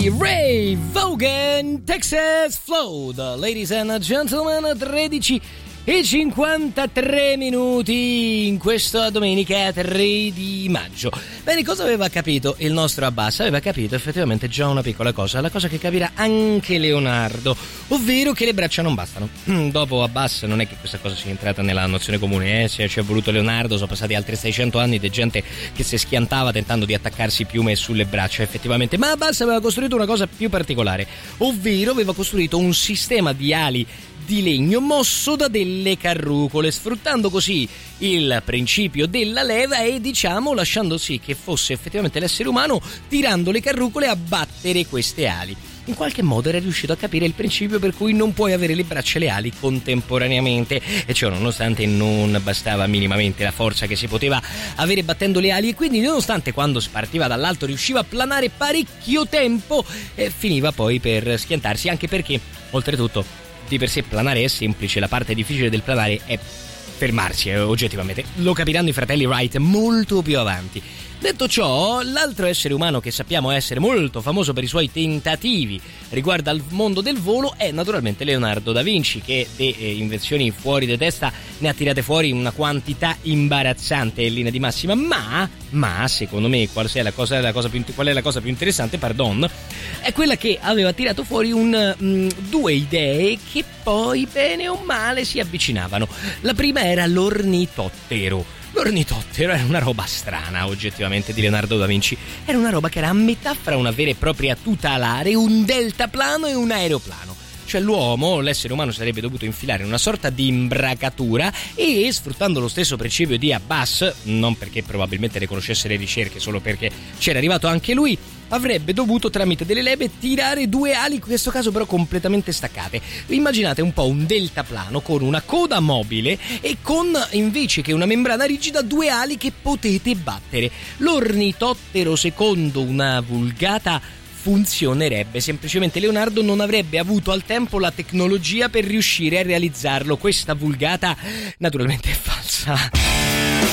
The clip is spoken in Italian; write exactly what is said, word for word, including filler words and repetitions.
di Ray Vaughan, Texas Flood. Ladies and gentlemen, tredici e cinquantatré minuti in questa domenica tre di maggio. Bene, cosa aveva capito il nostro Abbas? Aveva capito effettivamente già una piccola cosa, la cosa che capirà anche Leonardo, ovvero che le braccia non bastano. Dopo Abbas non è che questa cosa sia entrata nella nozione comune, eh? Se ci è voluto Leonardo, sono passati altri seicento anni di gente che si schiantava tentando di attaccarsi piume sulle braccia, effettivamente. Ma Abbas aveva costruito una cosa più particolare, ovvero aveva costruito un sistema di ali di legno mosso da delle carrucole, sfruttando così il principio della leva e, diciamo, lasciando sì che fosse effettivamente l'essere umano, tirando le carrucole, a battere queste ali. In qualche modo era riuscito a capire il principio per cui non puoi avere le braccia e le ali contemporaneamente, e ciò nonostante non bastava minimamente la forza che si poteva avere battendo le ali, e quindi nonostante quando partiva dall'alto riusciva a planare parecchio tempo, eh, finiva poi per schiantarsi, anche perché oltretutto di per sé planare è semplice, la parte difficile del planare è fermarsi, eh, oggettivamente. Lo capiranno i fratelli Wright molto più avanti. Detto ciò, l'altro essere umano che sappiamo essere molto famoso per i suoi tentativi riguardo al mondo del volo è naturalmente Leonardo da Vinci, che di eh, invenzioni fuori di testa ne ha tirate fuori una quantità imbarazzante in linea di massima, ma, ma secondo me qual è la cosa, la cosa più, qual è la cosa più interessante, pardon, è quella che aveva tirato fuori un, mh, due idee che poi bene o male si avvicinavano. La prima era l'ornitottero. L'ornitottero era una roba strana, oggettivamente, di Leonardo da Vinci. Era una roba che era a metà fra una vera e propria tuta alare, un deltaplano e un aeroplano. Cioè l'uomo, l'essere umano, sarebbe dovuto infilare una sorta di imbracatura e, sfruttando lo stesso principio di Abbas, non perché probabilmente ne conoscesse le ricerche, solo perché c'era arrivato anche lui, avrebbe dovuto tramite delle leve tirare due ali, in questo caso però completamente staccate. Immaginate un po' un deltaplano con una coda mobile e con, invece che una membrana rigida, due ali che potete battere. L'ornitottero, secondo una vulgata, funzionerebbe, semplicemente Leonardo non avrebbe avuto al tempo la tecnologia per riuscire a realizzarlo. Questa vulgata naturalmente è falsa.